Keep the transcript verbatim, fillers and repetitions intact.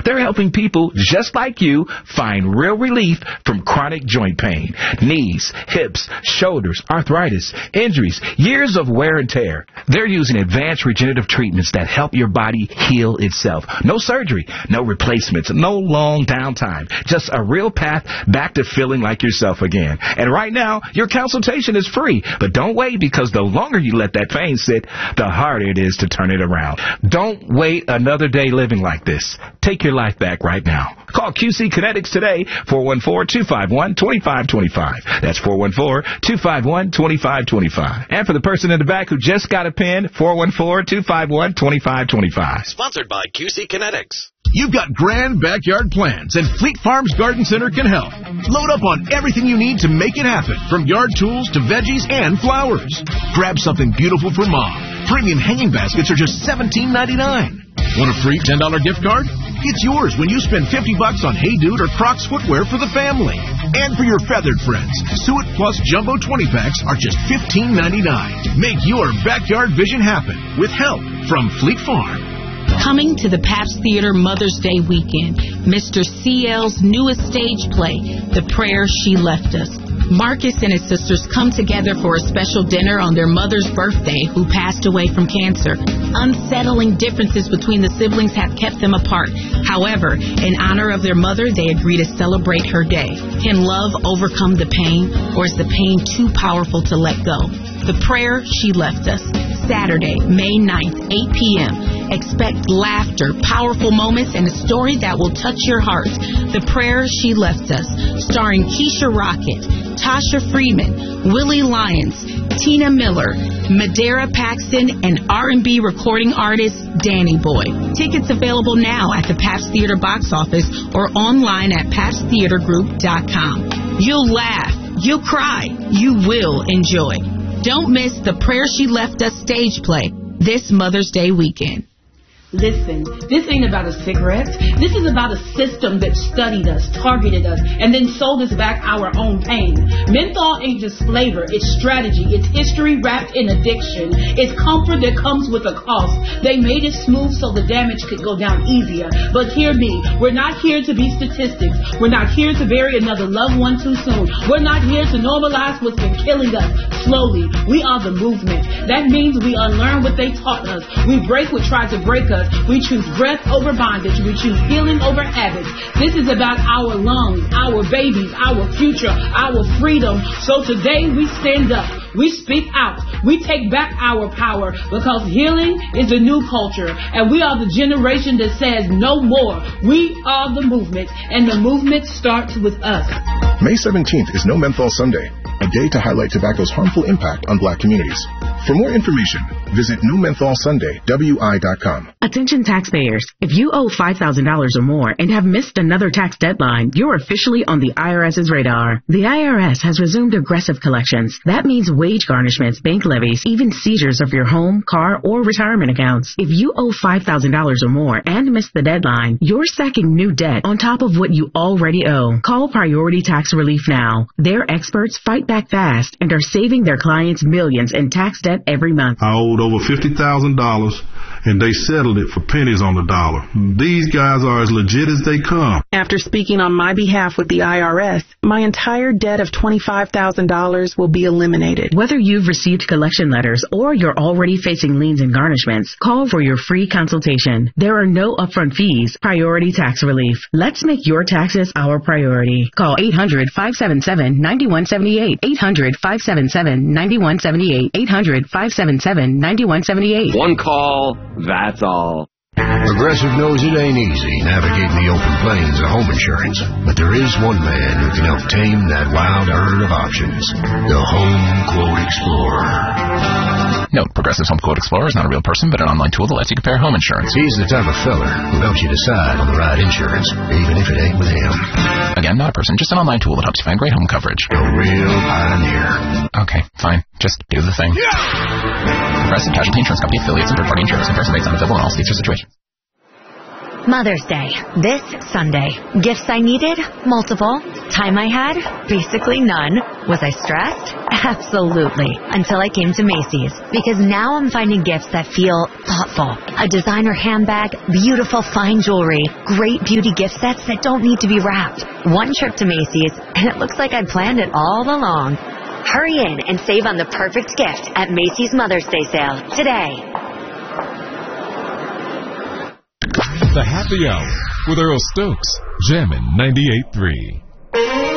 They're helping people just like you find real relief from chronic joint pain, knees, hips, shoulders, arthritis, injuries, years of wear and tear. They're using advanced regenerative treatments that help your body heal itself. No surgery, no replacements, no long downtime. Just a real path back to feeling like yourself again. And right now, your consultation is free. But don't wait, because the longer you let that pain sit, the harder it is to turn it around. Don't wait another day living like this. Take your life back right now. Call Q C Kinetics today, four one four, two five one, two five two five. That's four one four, two five one, two five two five. And for the person in the back who just got a pen, four one four, two five one, two five two five. Sponsored by Q C Kinetics. You've got grand backyard plans, and Fleet Farms Garden Center can help. Load up on everything you need to make it happen, from yard tools to veggies and flowers. Grab something beautiful for Mom. Premium hanging baskets are just seventeen ninety-nine. Want a free ten dollar gift card? It's yours when you spend fifty bucks on Hey Dude or Crocs footwear for the family. And for your feathered friends, Suet Plus Jumbo twenty packs are just fifteen ninety-nine. Make your backyard vision happen with help from Fleet Farm. Coming to the Pabst Theater Mother's Day weekend, Mister C L's newest stage play, The Prayer She Left Us. Marcus and his sisters come together for a special dinner on their mother's birthday, who passed away from cancer. Unsettling differences between the siblings have kept them apart. However, in honor of their mother, they agree to celebrate her day. Can love overcome the pain, or is the pain too powerful to let go? The Prayer She Left Us. Saturday, May ninth, eight p.m. Expect laughter, powerful moments, and a story that will touch your heart. The Prayer She Left Us, starring Keisha Rockett, Tasha Freeman, Willie Lyons, Tina Miller, Madera Paxton, and R and B recording artist Danny Boy. Tickets available now at the Pabst Theater box office or online at pabst theater group dot com. You'll laugh, you'll cry, you will enjoy. Don't miss The Prayer She Left Us stage play this Mother's Day weekend. Listen, this ain't about a cigarette. This is about a system that studied us, targeted us, and then sold us back our own pain. Menthol ain't just flavor, it's strategy, it's history wrapped in addiction. It's comfort that comes with a cost. They made it smooth so the damage could go down easier. But hear me, we're not here to be statistics. We're not here to bury another loved one too soon. We're not here to normalize what's been killing us slowly. We are the movement. That means we unlearn what they taught us. We break what tried to break us. We choose breath over bondage. We choose healing over habits. This is about our lungs, our babies, our future, our freedom. So today we stand up. We speak out. We take back our power, because healing is the new culture. And we are the generation that says no more. We are the movement, and the movement starts with us. May seventeenth is No Menthol Sunday, a day to highlight tobacco's harmful impact on black communities. For more information, visit no menthol sunday w i dot com. Attention taxpayers. If you owe five thousand dollars or more and have missed another tax deadline, you're officially on the IRS's radar. The I R S has resumed aggressive collections. That means wage garnishments, bank levies, even seizures of your home, car, or retirement accounts. If you owe five thousand dollars or more and missed the deadline, you're stacking new debt on top of what you already owe. Call Priority Tax Relief now. Their experts fight back fast and are saving their clients millions in tax debt every month. I owed over fifty thousand dollars, and they settled it for pennies on the dollar. These guys are as legit as they come. After speaking on my behalf with the I R S, my entire debt of twenty-five thousand dollars will be eliminated. Whether you've received collection letters or you're already facing liens and garnishments, call for your free consultation. There are no upfront fees. Priority Tax Relief. Let's make your taxes our priority. Call eight hundred, five seven seven, nine one seven eight. eight hundred, five seven seven, nine one seven eight. eight hundred, five seven seven, nine one seven eight. One call, that's all. Progressive knows it ain't easy navigating the open plains of home insurance, but there is one man who can help tame that wild herd of options, the Home Quote Explorer. Note, Progressive's Home Quote Explorer is not a real person, but an online tool that lets you compare home insurance. He's the type of feller who helps you decide on the right insurance, even if it ain't with him. Again, not a person, just an online tool that helps you find great home coverage. A real pioneer. Okay, fine. Just do the thing. Yeah! Progressive Casualty Insurance Company, affiliates, and third-party insurers. Comparison rates unavailable in all states or situations. Mother's Day, this Sunday. Gifts I needed? Multiple. Time I had? Basically none. Was I stressed? Absolutely. Until I came to Macy's. Because now I'm finding gifts that feel thoughtful. A designer handbag, beautiful fine jewelry, great beauty gift sets that don't need to be wrapped. One trip to Macy's, and it looks like I planned it all along. Hurry in and save on the perfect gift at Macy's Mother's Day sale today. The Happy Hour with Earl Stokes, Jammin' ninety-eight point three.